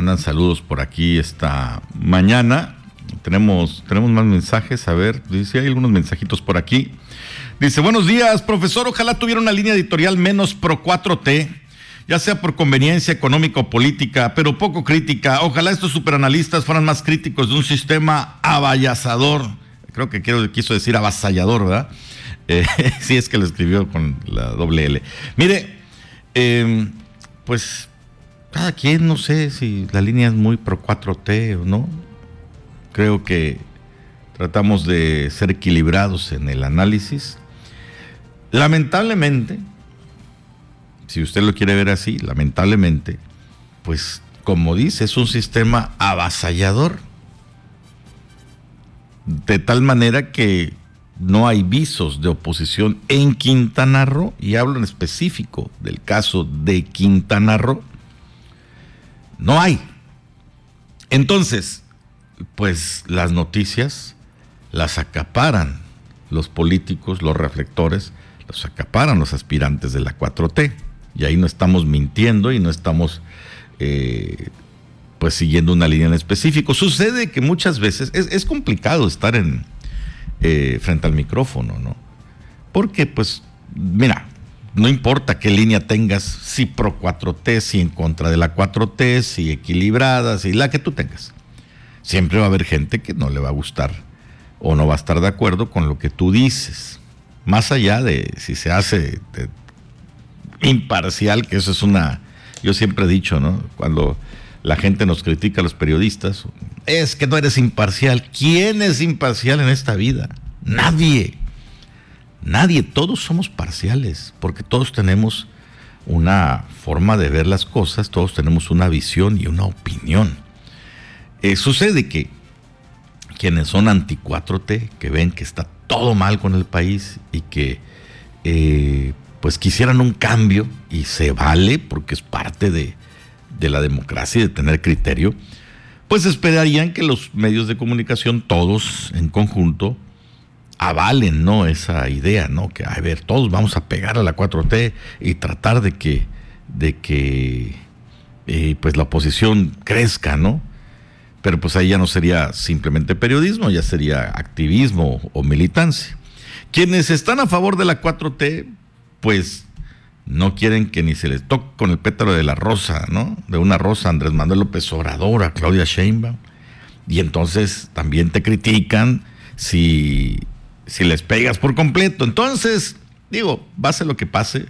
mandan saludos por aquí esta mañana. Tenemos más mensajes, a ver, dice, hay algunos mensajitos por aquí. Dice, buenos días, profesor, ojalá tuviera una línea editorial menos pro 4T, ya sea por conveniencia económica o política, pero poco crítica. Ojalá estos superanalistas fueran más críticos de un sistema avallazador. Creo que quiso decir avasallador, ¿verdad? Sí, es que lo escribió con la doble L. Mire, pues cada quien, no sé si la línea es muy pro 4T o no. Creo que tratamos de ser equilibrados en el análisis. Lamentablemente, si usted lo quiere ver así, lamentablemente, pues como dice, es un sistema avasallador. De tal manera que no hay visos de oposición en Quintana Roo, y hablo en específico del caso de Quintana Roo. No hay. Entonces, pues las noticias las acaparan los políticos, los reflectores, los acaparan los aspirantes de la 4T. Y ahí no estamos mintiendo y no estamos pues siguiendo una línea en específico. Sucede que muchas veces es complicado estar frente al micrófono, ¿no? Porque pues, mira, no importa qué línea tengas, si pro 4T, si en contra de la 4T, si equilibrada, si la que tú tengas. Siempre va a haber gente que no le va a gustar o no va a estar de acuerdo con lo que tú dices. Más allá de si se hace imparcial, que eso es yo siempre he dicho, ¿no? Cuando la gente nos critica a los periodistas, es que no eres imparcial. ¿Quién es imparcial en esta vida? Nadie, todos somos parciales, porque todos tenemos una forma de ver las cosas, todos tenemos una visión y una opinión. Sucede que quienes son anti-4T, que ven que está todo mal con el país y que pues quisieran un cambio, y se vale porque es parte de la democracia y de tener criterio, pues esperarían que los medios de comunicación, todos en conjunto, avalen, ¿no?, esa idea, ¿no? Que, a ver, todos vamos a pegar a la 4T y tratar de que pues la oposición crezca, ¿no? Pero pues ahí ya no sería simplemente periodismo, ya sería activismo o militancia. Quienes están a favor de la 4T, pues no quieren que ni se les toque con el pétalo de la rosa, ¿no? De una rosa, Andrés Manuel López Obrador, a Claudia Sheinbaum. Y entonces también te critican si les pegas por completo. Entonces, digo, pase lo que pase,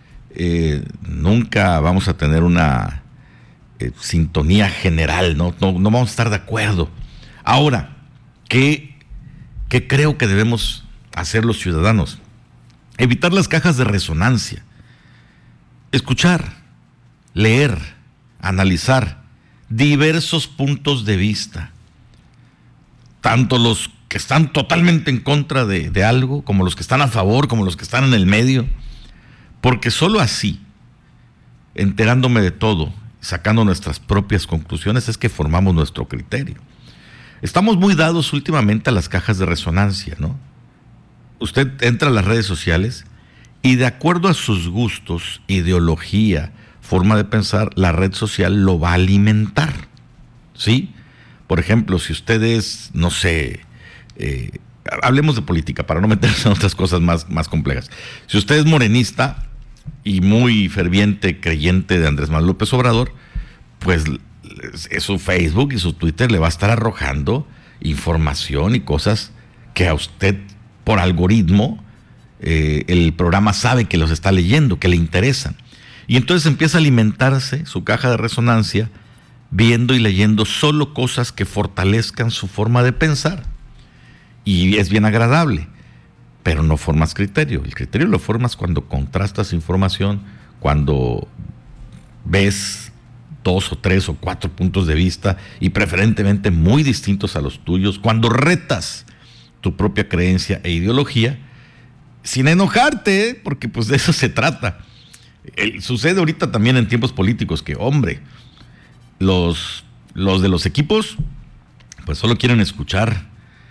nunca vamos a tener una sintonía general, ¿no? No vamos a estar de acuerdo. Ahora, ¿qué creo que debemos hacer los ciudadanos? Evitar las cajas de resonancia. Escuchar, leer, analizar diversos puntos de vista. Tanto los que están totalmente en contra de algo, como los que están a favor, como los que están en el medio. Porque solo así, enterándome de todo, sacando nuestras propias conclusiones, es que formamos nuestro criterio. Estamos muy dados últimamente a las cajas de resonancia, ¿no? Usted entra a las redes sociales y de acuerdo a sus gustos, ideología, forma de pensar, la red social lo va a alimentar, ¿sí? Por ejemplo, si usted es, no sé, hablemos de política para no meterse en otras cosas más complejas. Si usted es morenista y muy ferviente creyente de Andrés Manuel López Obrador, pues su Facebook y su Twitter le va a estar arrojando información y cosas que a usted por algoritmo el programa sabe que los está leyendo, que le interesan. Y entonces empieza a alimentarse su caja de resonancia viendo y leyendo solo cosas que fortalezcan su forma de pensar. Y es bien agradable, pero no formas criterio. El criterio lo formas cuando contrastas información, cuando ves 2 o 3 o 4 puntos de vista y preferentemente muy distintos a los tuyos, cuando retas tu propia creencia e ideología sin enojarte, porque pues de eso se trata. Sucede ahorita también en tiempos políticos que, hombre, los de los equipos pues solo quieren escuchar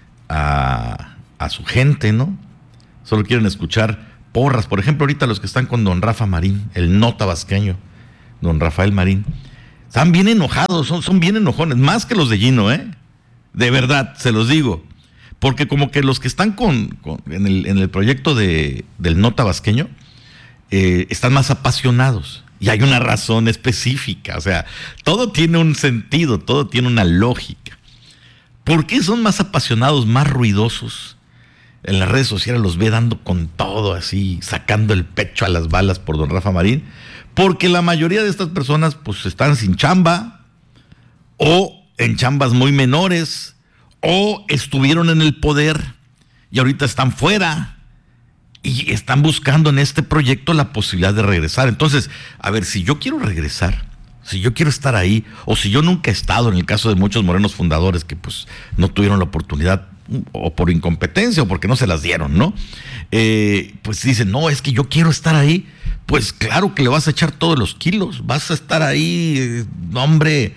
a su gente, ¿no? Solo quieren escuchar porras. Por ejemplo, ahorita los que están con don Rafa Marín, el no tabasqueño, don Rafael Marín, Están bien enojados, son bien enojones, más que los de Gino, ¿eh? De verdad, se los digo. Porque como que los que están en el proyecto del no tabasqueño están más apasionados. Y hay una razón específica. O sea, todo tiene un sentido, todo tiene una lógica. ¿Por qué son más apasionados, más ruidosos? En las redes sociales los ve dando con todo, así, sacando el pecho a las balas por don Rafa Marín. Porque la mayoría de estas personas pues están sin chamba, o en chambas muy menores, o estuvieron en el poder y ahorita están fuera y están buscando en este proyecto la posibilidad de regresar. Entonces, a ver, si yo quiero regresar, si yo quiero estar ahí, o si yo nunca he estado, en el caso de muchos morenos fundadores que pues no tuvieron la oportunidad, o por incompetencia, o porque no se las dieron, ¿no? Pues dicen, no, es que yo quiero estar ahí. Pues claro que le vas a echar todos los kilos, vas a estar ahí, hombre,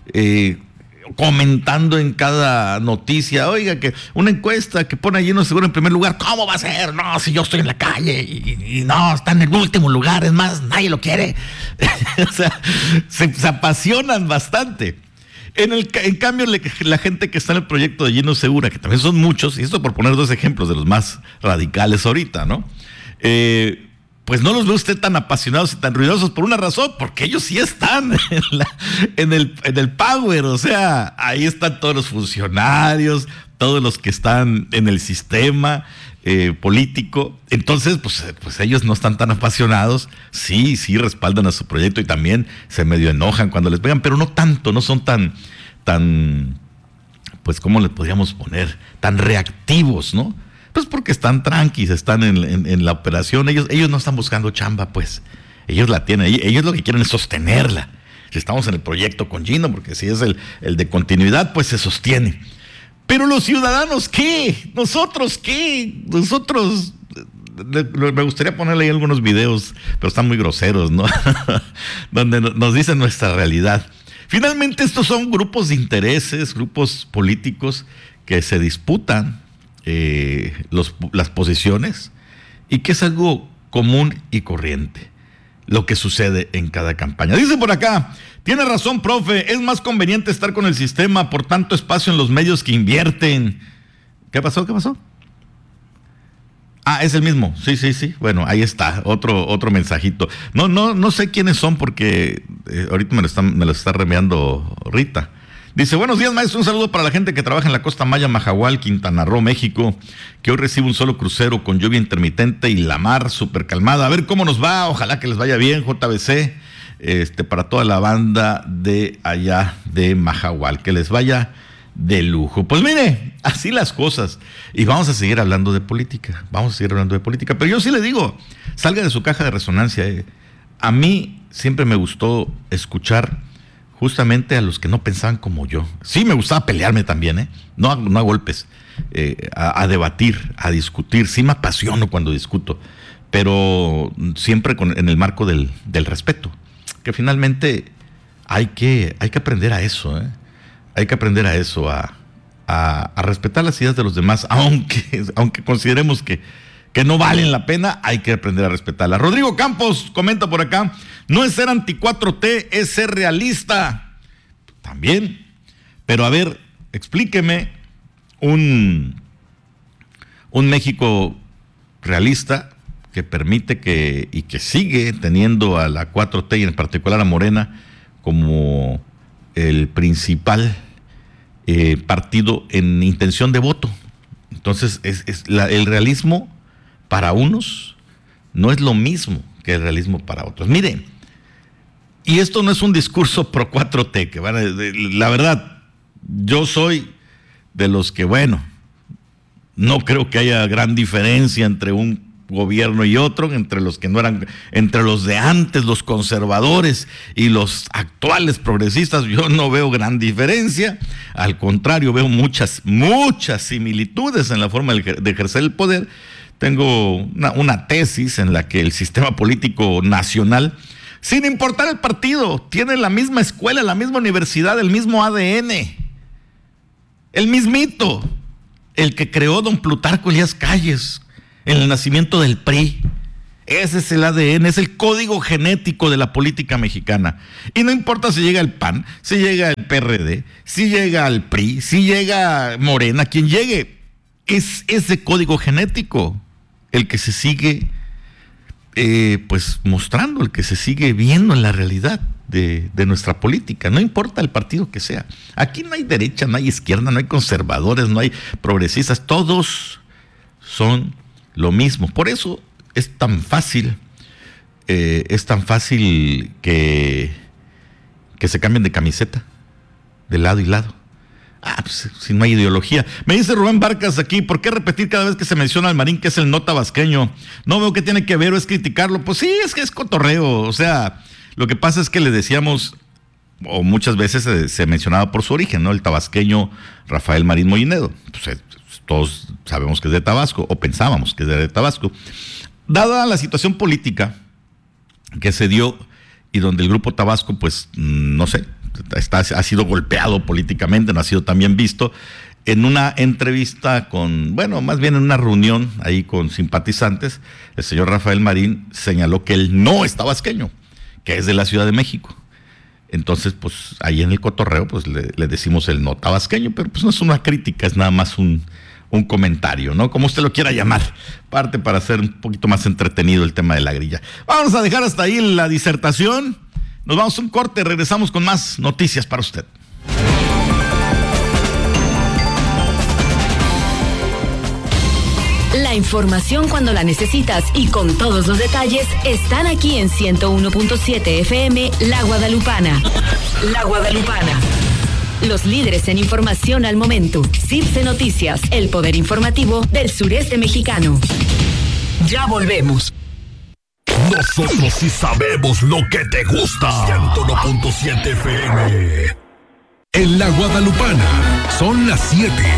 comentando en cada noticia, oiga, que una encuesta que pone a Gino Segura en primer lugar, ¿cómo va a ser? No, si yo estoy en la calle y no, está en el último lugar, es más, nadie lo quiere. O sea, se apasionan bastante. En cambio, la gente que está en el proyecto de Gino Segura, que también son muchos, y esto por poner dos ejemplos de los más radicales ahorita, ¿no? Pues no los ve usted tan apasionados y tan ruidosos por una razón, porque ellos sí están en el power. O sea, ahí están todos los funcionarios, todos los que están en el sistema político. Entonces, pues ellos no están tan apasionados. Sí respaldan a su proyecto y también se medio enojan cuando les pegan, pero no tanto, no son tan, pues, ¿cómo les podríamos poner? Tan reactivos, ¿no? Pues porque están tranquis, están en la operación. Ellos no están buscando chamba, pues. Ellos la tienen. Ellos lo que quieren es sostenerla. Si estamos en el proyecto con Gino, porque si es el de continuidad, pues se sostiene. Pero los ciudadanos, ¿qué? ¿Nosotros qué? Nosotros... Me gustaría ponerle ahí algunos videos, pero están muy groseros, ¿no? Donde nos dicen nuestra realidad. Finalmente, estos son grupos de intereses, grupos políticos que se disputan las posiciones, y que es algo común y corriente lo que sucede en cada campaña. Dice por acá, tiene razón, profe, es más conveniente estar con el sistema por tanto espacio en los medios que invierten. ¿Qué pasó? Ah, es el mismo, sí. Bueno, ahí está, otro mensajito. No sé quiénes son porque ahorita me lo está reenviando Rita. Dice, buenos días, maestro, un saludo para la gente que trabaja en la Costa Maya, Majahual, Quintana Roo, México, que hoy recibe un solo crucero con lluvia intermitente y la mar súper calmada. A ver cómo nos va, ojalá que les vaya bien, JBC, para toda la banda de allá de Majahual, que les vaya de lujo. Pues mire, así las cosas. Y vamos a seguir hablando de política, pero yo sí le digo, salga de su caja de resonancia. A mí siempre me gustó escuchar justamente a los que no pensaban como yo. Sí me gustaba pelearme también, no a golpes, a debatir, a discutir. Sí me apasiono cuando discuto, pero siempre en el marco del respeto, que finalmente hay que aprender a eso, hay que aprender a eso, a respetar las ideas de los demás, aunque consideremos que no valen la pena, hay que aprender a respetarlas. Rodrigo Campos comenta por acá, no es ser anti-4T, es ser realista. También, pero a ver, explíqueme un México realista que permite y que sigue teniendo a la 4T y en particular a Morena como el principal partido en intención de voto. Entonces, el realismo para unos no es lo mismo que el realismo para otros. Miren, y esto no es un discurso pro 4T, la verdad, yo soy de los que, no creo que haya gran diferencia entre un gobierno y otro, entre los que no eran, entre los de antes, los conservadores y los actuales progresistas. Yo no veo gran diferencia, al contrario, veo muchas similitudes en la forma de ejercer el poder. Tengo una tesis en la que el sistema político nacional, sin importar el partido, tiene la misma escuela, la misma universidad, el mismo ADN, el mismito, el que creó don Plutarco Elías Calles, en el nacimiento del PRI, Ese es el ADN, es el código genético de la política mexicana. Y no importa si llega el PAN, si llega el PRD, si llega el PRI, si llega Morena, quien llegue. Es ese código genético el que se sigue pues mostrando, el que se sigue viendo en la realidad de nuestra política. No importa el partido que sea. Aquí no hay derecha, no hay izquierda, no hay conservadores, no hay progresistas. Todos son lo mismo. Por eso es tan fácil que se cambien de camiseta, de lado y lado. Pues si no hay ideología. Me dice Rubén Barcas aquí, ¿por qué repetir cada vez que se menciona al Marín que es el no tabasqueño? No veo qué tiene que ver o es criticarlo. Pues sí, es que es cotorreo. O sea, lo que pasa es que le decíamos, o muchas veces se mencionaba por su origen, ¿no? El tabasqueño Rafael Marín Mollinedo. Pues, todos sabemos que es de Tabasco, o pensábamos que es de Tabasco. Dada la situación política que se dio y donde el Grupo Tabasco, pues, no sé, ha sido golpeado políticamente, no ha sido tan bien visto, en una entrevista más bien en una reunión ahí con simpatizantes, el señor Rafael Marín señaló que él no es tabasqueño, que es de la Ciudad de México. Entonces, pues, ahí en el cotorreo, pues, le decimos el no tabasqueño, pero pues no es una crítica, es nada más un comentario, ¿no? Como usted lo quiera llamar, parte para hacer un poquito más entretenido el tema de la grilla. Vamos a dejar hasta ahí la disertación, nos vamos a un corte, regresamos con más noticias para usted. La información cuando la necesitas y con todos los detalles están aquí en 101.7 FM La Guadalupana. La Guadalupana. Los líderes en información al momento. CIRSE Noticias, el poder informativo del sureste mexicano. Ya volvemos. Nosotros sí sabemos lo que te gusta. 101.7 FM. En La Guadalupana son las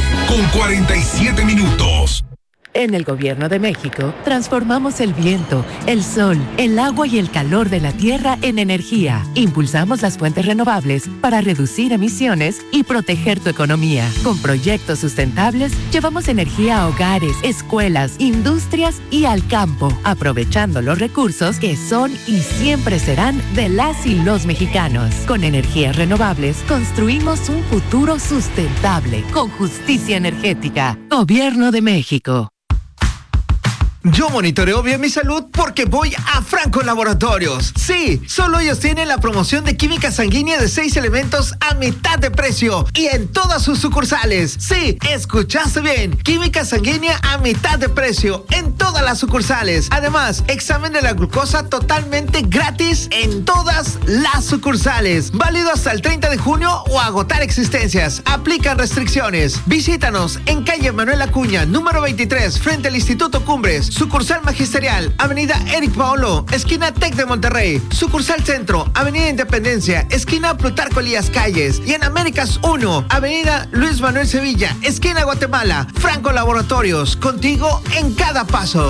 7:47. En el Gobierno de México, transformamos el viento, el sol, el agua y el calor de la tierra en energía. Impulsamos las fuentes renovables para reducir emisiones y proteger tu economía. Con proyectos sustentables, llevamos energía a hogares, escuelas, industrias y al campo, aprovechando los recursos que son y siempre serán de las y los mexicanos. Con energías renovables, construimos un futuro sustentable, con justicia energética. Gobierno de México. Yo monitoreo bien mi salud porque voy a Franco Laboratorios. Sí, solo ellos tienen la promoción de química sanguínea de 6 elementos a mitad de precio y en todas sus sucursales. Sí, escuchaste bien. Química sanguínea a mitad de precio en todas las sucursales. Además, examen de la glucosa totalmente gratis en todas las sucursales. Válido hasta el 30 de junio o agotar existencias. Aplican restricciones. Visítanos en calle Manuel Acuña, número 23, frente al Instituto Cumbres. Sucursal Magisterial, Avenida Eric Paolo, esquina Tec de Monterrey. Sucursal Centro, Avenida Independencia, esquina Plutarco Elías Calles. Y en Américas 1, Avenida Luis Manuel Sevilla, esquina Guatemala. Franco Laboratorios, contigo en cada paso.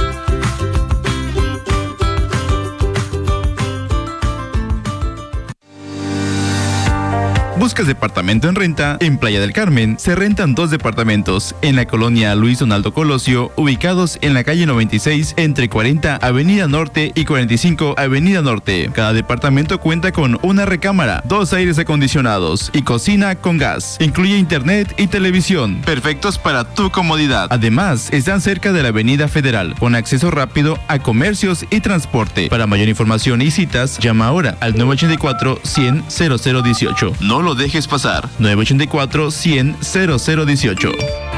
¿Buscas departamento en renta? En Playa del Carmen se rentan 2 departamentos en la colonia Luis Donaldo Colosio, ubicados en la calle 96 entre 40 Avenida Norte y 45 Avenida Norte. Cada departamento cuenta con una recámara, 2 aires acondicionados y cocina con gas. Incluye internet y televisión, perfectos para tu comodidad. Además, están cerca de la Avenida Federal, con acceso rápido a comercios y transporte. Para mayor información y citas, llama ahora al 984-100-0018. No lo dejes pasar. 984-100-0018.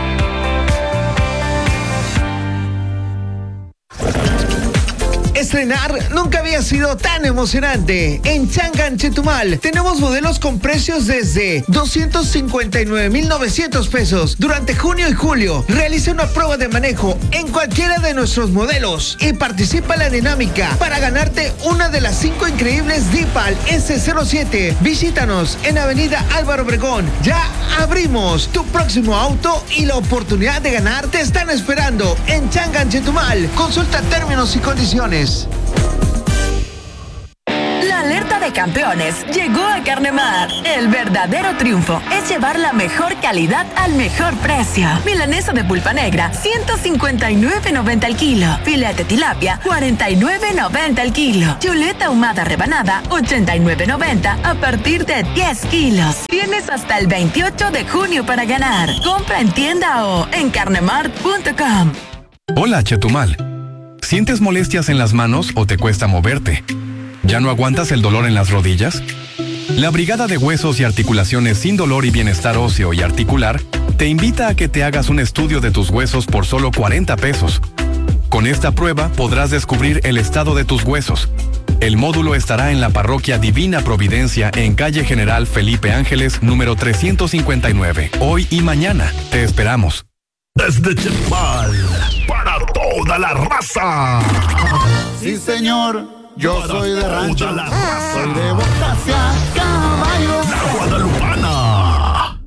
Estrenar nunca había sido tan emocionante. En Changan, Chetumal, tenemos modelos con precios desde 259,900 pesos. Durante junio y julio, realiza una prueba de manejo en cualquiera de nuestros modelos y participa en la dinámica para ganarte una de las 5 increíbles Dipal S07. Visítanos en Avenida Álvaro Obregón. Ya abrimos. Tu próximo auto y la oportunidad de ganar te están esperando en Changan, Chetumal. Consulta términos y condiciones. La alerta de Campeones llegó a Carnemar. El verdadero triunfo es llevar la mejor calidad al mejor precio. Milanesa de pulpa negra, 159.90 al kilo. Filete tilapia, 49.90 al kilo. Chuleta ahumada rebanada, 89.90 a partir de 10 kilos. Tienes hasta el 28 de junio para ganar. Compra en tienda o en carnemart.com. Hola, Chetumal. ¿Sientes molestias en las manos o te cuesta moverte? ¿Ya no aguantas el dolor en las rodillas? La Brigada de Huesos y Articulaciones Sin Dolor y Bienestar Óseo y Articular te invita a que te hagas un estudio de tus huesos por solo 40 pesos. Con esta prueba podrás descubrir el estado de tus huesos. El módulo estará en la Parroquia Divina Providencia en calle General Felipe Ángeles, número 359. Hoy y mañana te esperamos. Desde Chetumal, para toda la raza. Sí, señor. Yo soy de rancho, soy de botas a caballo. La Guadalupana.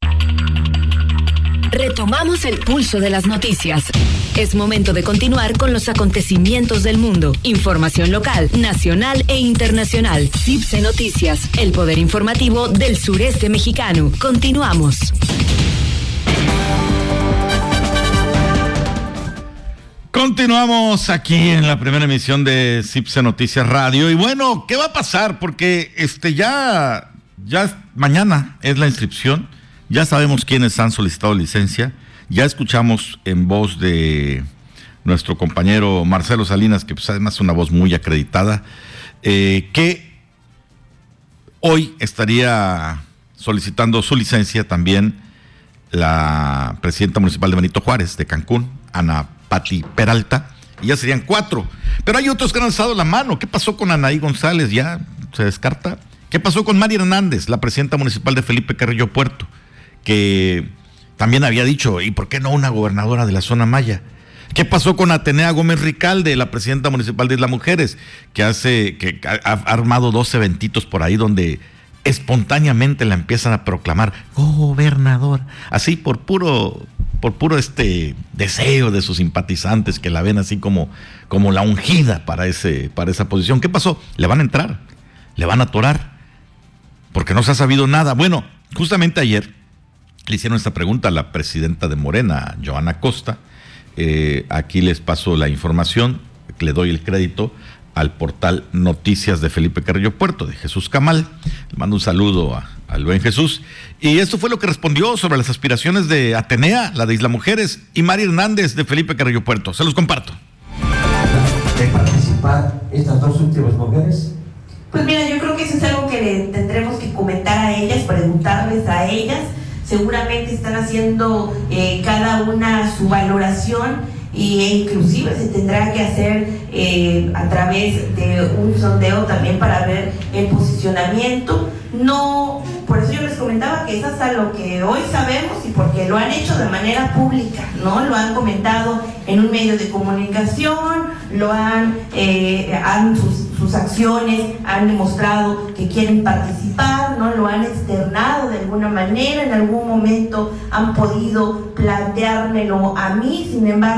Retomamos el pulso de las noticias. Es momento de continuar con los acontecimientos del mundo. Información local, nacional e internacional. CIPSE Noticias, el poder informativo del sureste mexicano. Continuamos. Continuamos aquí en la primera emisión de CIPSE Noticias Radio. Y bueno, ¿qué va a pasar? Porque ya mañana es la inscripción. Ya sabemos quiénes han solicitado licencia. Ya escuchamos en voz de nuestro compañero Marcelo Salinas, que pues además es una voz muy acreditada, que hoy estaría solicitando su licencia también la presidenta municipal de Benito Juárez, de Cancún, Ana Pati Peralta, y ya serían 4. Pero hay otros que han alzado la mano. ¿Qué pasó con Anaí González? ¿Ya se descarta? ¿Qué pasó con Mari Hernández, la presidenta municipal de Felipe Carrillo Puerto? Que también había dicho, ¿y por qué no una gobernadora de la zona Maya? ¿Qué pasó con Atenea Gómez Ricalde, la presidenta municipal de Isla Mujeres, que ha armado 2 eventitos por ahí donde espontáneamente la empiezan a proclamar gobernador, así por puro deseo de sus simpatizantes que la ven así como la ungida para esa posición? ¿Qué pasó? ¿Le van a entrar? ¿Le van a atorar? Porque no se ha sabido nada. Bueno, justamente ayer le hicieron esta pregunta a la presidenta de Morena, Joana Costa. Aquí les paso la información, le doy el crédito al portal Noticias de Felipe Carrillo Puerto, de Jesús Camal. Le mando un saludo al buen Jesús. Y esto fue lo que respondió sobre las aspiraciones de Atenea, la de Isla Mujeres, y Mari Hernández de Felipe Carrillo Puerto. Se los comparto. ¿De participar estas 2 últimas mujeres? Pues mira, yo creo que eso es algo que le tendremos que comentar a ellas, preguntarles a ellas. Seguramente están haciendo cada una su valoración e inclusive se tendrá que hacer a través de un sondeo también para ver el posicionamiento. No, por eso yo les comentaba que es hasta lo que hoy sabemos y porque lo han hecho de manera pública, ¿no? Lo han comentado en un medio de comunicación, lo sus acciones han demostrado que quieren participar, ¿no? Lo han externado de alguna manera, en algún momento han podido planteármelo a mí, sin embargo